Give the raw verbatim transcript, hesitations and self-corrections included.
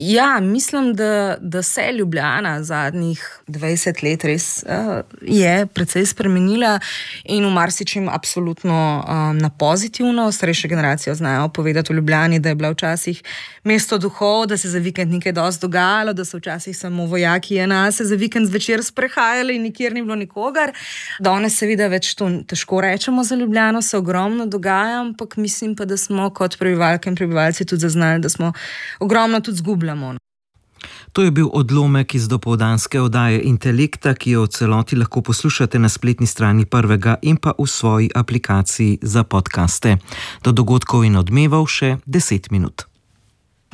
Ja, mislim, da, da se Ljubljana zadnjih dvajset let res uh, je precej spremenila in v marsičem absolutno um, na pozitivno. Starejše generacije znajo povedati v Ljubljani, da je bila včasih mesto duhov, da se za vikend nekaj dosti dogajalo, da so včasih samo vojaki ena se za vikend zvečer sprehajali in nikjer ni bilo nikogar. Danes seveda več to težko rečemo za Ljubljano, se ogromno dogaja, ampak mislim pa, da smo kot prebivalke in prebivalci tudi zaznali, da smo ogromno tudi zgubljali. To je bil odlomek iz dopoldanske oddaje Intelekta, ki jo v celoti lahko poslušate na spletni strani Prvega in pa v svoji aplikaciji za podcaste. Do dogodkov in odmevov še deset minut.